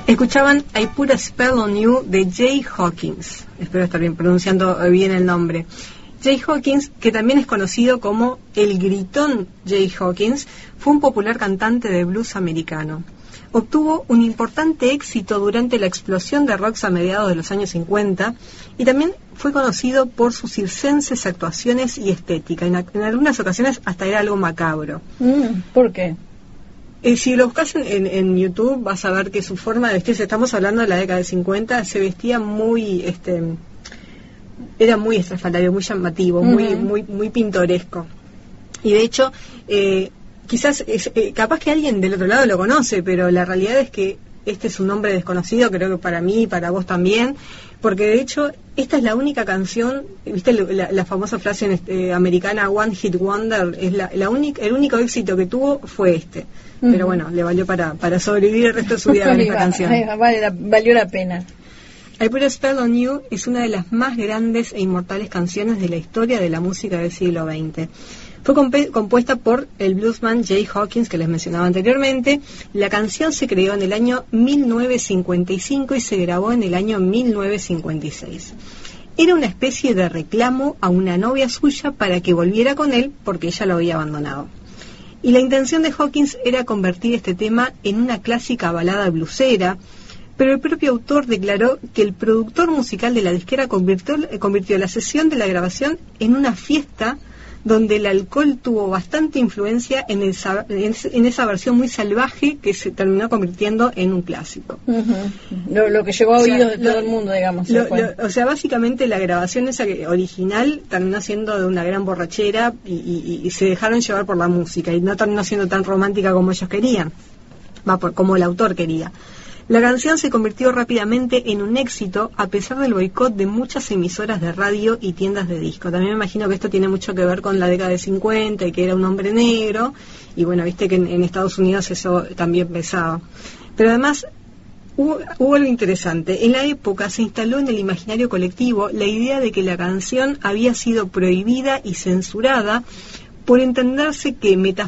Escuchaban I Put a Spell on You de Jay Hawkins. Espero estar bien pronunciando bien el nombre. Jay Hawkins, que también es conocido como el gritón Jay Hawkins, fue un popular cantante de blues americano. Obtuvo un importante éxito durante la explosión de rocks a mediados de los años 50 y también fue conocido por sus circenses actuaciones y estética. En algunas ocasiones hasta era algo macabro. ¿Por qué? Si lo buscas en YouTube vas a ver que su forma de vestirse, estamos hablando de la década de 50, se vestía muy, era muy estrafalario, muy llamativo, muy pintoresco. Y de hecho, quizás, capaz que alguien del otro lado lo conoce, pero la realidad es que este es un nombre desconocido, creo que para mí y para vos también, porque de hecho esta es la única canción, viste la famosa frase americana One Hit Wonder, es el único éxito que tuvo fue este. Pero bueno, le valió para sobrevivir el resto de su vida con esta canción. Valió la pena. I Put a Spell on You es una de las más grandes e inmortales canciones de la historia de la música del siglo XX. Fue compuesta por el bluesman Jay Hawkins, que les mencionaba anteriormente. La canción se creó en el año 1955 y se grabó en el año 1956. Era una especie de reclamo a una novia suya para que volviera con él porque ella lo había abandonado. Y la intención de Hawkins era convertir este tema en una clásica balada bluesera, pero el propio autor declaró que el productor musical de la disquera convirtió la sesión de la grabación en una fiesta donde el alcohol tuvo bastante influencia en esa versión muy salvaje que se terminó convirtiendo en un clásico. Lo que llegó a oídos de todo el mundo, digamos. O sea, básicamente la grabación esa original terminó siendo de una gran borrachera y se dejaron llevar por la música y no terminó siendo tan romántica como ellos querían, como el autor quería. La canción se convirtió rápidamente en un éxito a pesar del boicot de muchas emisoras de radio y tiendas de disco. También me imagino que esto tiene mucho que ver con la década de 50 y que era un hombre negro. Y bueno, viste que en Estados Unidos eso también pesaba. Pero además hubo algo interesante. En la época se instaló en el imaginario colectivo la idea de que la canción había sido prohibida y censurada por entenderse que